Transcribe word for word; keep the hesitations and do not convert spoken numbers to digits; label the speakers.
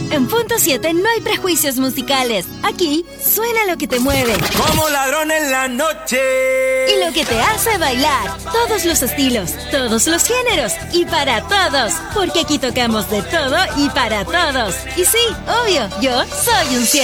Speaker 1: En Punto siete no hay prejuicios musicales. Aquí suena lo que te mueve.
Speaker 2: Como ladrón en la noche.
Speaker 1: Y lo que te hace bailar. Todos los estilos, todos los géneros y para todos. Porque aquí tocamos de todo y para todos. Y sí, obvio, yo soy un